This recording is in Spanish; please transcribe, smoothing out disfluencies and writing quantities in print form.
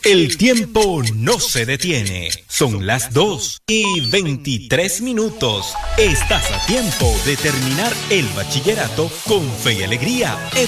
El tiempo no se detiene. Son las 2:23. Estás a tiempo de terminar el bachillerato con fe y alegría.